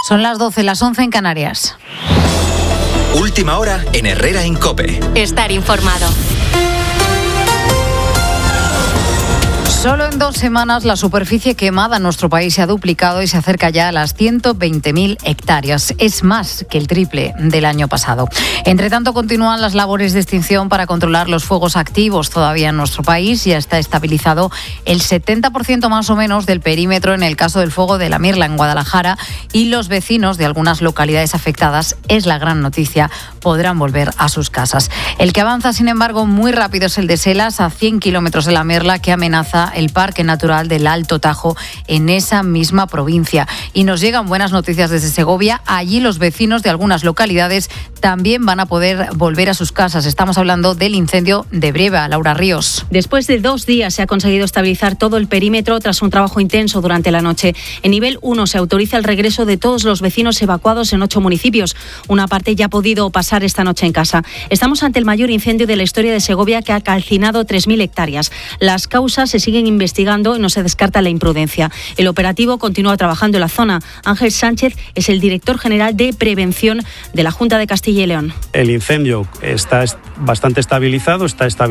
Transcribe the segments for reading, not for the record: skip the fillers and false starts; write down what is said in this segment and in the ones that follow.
Son las 12, las 11 en Canarias. Última hora en Herrera en COPE. Estar informado. Solo en 2 semanas la superficie quemada en nuestro país se ha duplicado y se acerca ya a las 120.000 hectáreas. Es más que el triple del año pasado. Entre tanto, continúan las labores de extinción para controlar los fuegos activos todavía en nuestro país. Ya está estabilizado el 70% más o menos del perímetro en el caso del fuego de la Mirla en Guadalajara, y los vecinos de algunas localidades afectadas, es la gran noticia, podrán volver a sus casas. El que avanza, sin embargo, muy rápido es el de Selas, a 100 kilómetros de la Mirla, que amenaza el Parque Natural del Alto Tajo en esa misma provincia. Y nos llegan buenas noticias desde Segovia. Allí los vecinos de algunas localidades también van a poder volver a sus casas. Estamos hablando del incendio de Breva. Laura Ríos. Después de 2 días se ha conseguido estabilizar todo el perímetro tras un trabajo intenso durante la noche. En nivel 1 se autoriza el regreso de todos los vecinos evacuados en 8 municipios. Una parte ya ha podido pasar esta noche en casa. Estamos ante el mayor incendio de la historia de Segovia, que ha calcinado 3.000 hectáreas. Las causas se siguen investigando y no se descarta la imprudencia. El operativo continúa trabajando en la zona. Ángel Sánchez es el director general de prevención de la Junta de Castilla y León. El incendio está bastante estabilizado,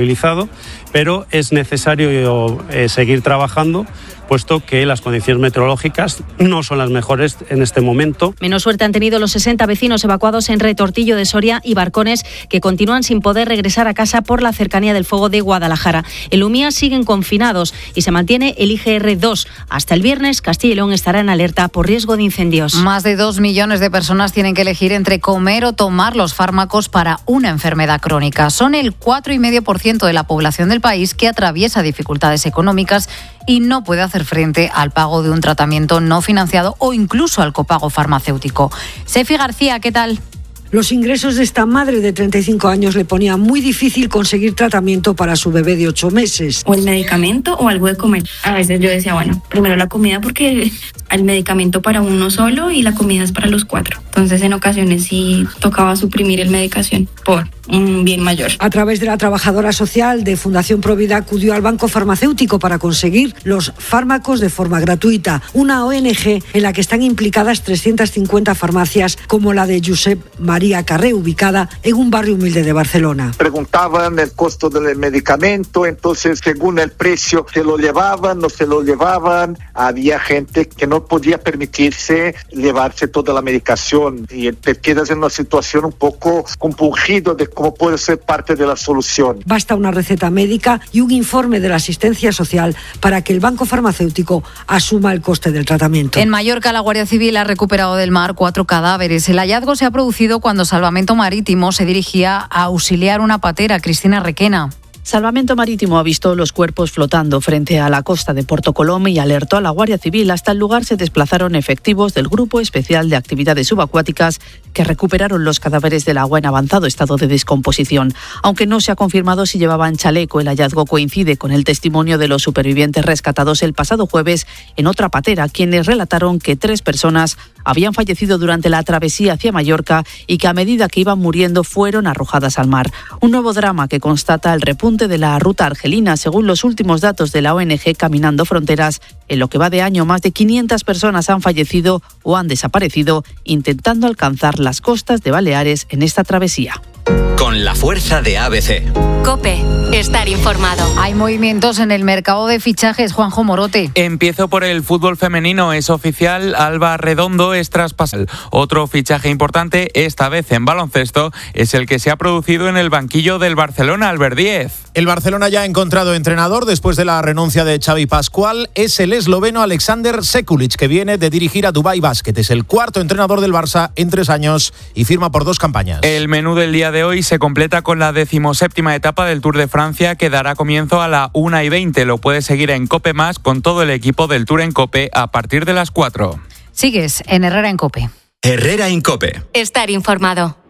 pero es necesario seguir trabajando, puesto que las condiciones meteorológicas no son las mejores en este momento. Menos suerte han tenido los 60 vecinos evacuados en Retortillo de Soria y Barcones, que continúan sin poder regresar a casa por la cercanía del fuego de Guadalajara. En Lumía siguen confinados y se mantiene el IGR2. Hasta el viernes, Castilla y León estará en alerta por riesgo de incendios. Más de 2 millones de personas tienen que elegir entre comer o tomar los fármacos para una enfermedad crónica. Son el 4,5% de la población del país que atraviesa dificultades económicas y no puede hacer frente al pago de un tratamiento no financiado o incluso al copago farmacéutico. Sefi García, ¿qué tal? Los ingresos de esta madre de 35 años le ponían muy difícil conseguir tratamiento para su bebé de 8 meses. O el medicamento o algo de comer. A veces yo decía, bueno, primero la comida, porque el medicamento para uno solo y la comida es para los 4. Entonces en ocasiones sí tocaba suprimir el medicación por un bien mayor. A través de la trabajadora social de Fundación Provida acudió al banco farmacéutico para conseguir los fármacos de forma gratuita. Una ONG en la que están implicadas 350 farmacias, como la de Josep María Carré, ubicada en un barrio humilde de Barcelona. Preguntaban el costo del medicamento, entonces según el precio se lo llevaban, no se lo llevaban. Había gente que no podía permitirse llevarse toda la medicación y te quedas en una situación un poco compungido de cómo puede ser parte de la solución. Basta una receta médica y un informe de la asistencia social para que el banco farmacéutico asuma el coste del tratamiento. En Mallorca, la Guardia Civil ha recuperado del mar 4 cadáveres. El hallazgo se ha producido cuando Salvamento Marítimo se dirigía a auxiliar una patera. Cristina Requena. Salvamento Marítimo ha visto los cuerpos flotando frente a la costa de Porto Colom y alertó a la Guardia Civil. Hasta el lugar se desplazaron efectivos del Grupo Especial de Actividades Subacuáticas, que recuperaron los cadáveres del agua en avanzado estado de descomposición. Aunque no se ha confirmado si llevaban chaleco, el hallazgo coincide con el testimonio de los supervivientes rescatados el pasado jueves en otra patera, quienes relataron que 3 personas habían fallecido durante la travesía hacia Mallorca y que a medida que iban muriendo fueron arrojadas al mar. Un nuevo drama que constata el repunte de la ruta argelina. Según los últimos datos de la ONG Caminando Fronteras, en lo que va de año, más de 500 personas han fallecido o han desaparecido intentando alcanzar las costas de Baleares en esta travesía. Con la fuerza de ABC. COPE. Estar informado. Hay movimientos en el mercado de fichajes. Juanjo Morote. Empiezo por el fútbol femenino. Es oficial, Alba Redondo es traspasada. Otro fichaje importante, esta vez en baloncesto, es el que se ha producido en el banquillo del Barcelona, Albert Díez. El Barcelona ya ha encontrado entrenador después de la renuncia de Xavi Pascual. Es el esloveno Alexander Sekulic, que viene de dirigir a Dubai Basket. Es el 4º entrenador del Barça en 3 años y firma por 2 campañas. El menú del día de hoy se completa con la 17ª etapa del Tour de Francia, que dará comienzo a la 1:20. Lo puedes seguir en COPE+, con todo el equipo del Tour en COPE a partir de las 4. Sigues en Herrera en COPE. Herrera en COPE. Estar informado.